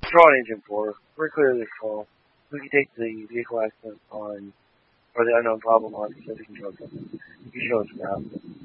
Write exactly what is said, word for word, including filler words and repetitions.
Straw on Agent four. Very clearly a call. We can take the vehicle accident on, or the unknown problem on, so we can show something. You can show us that.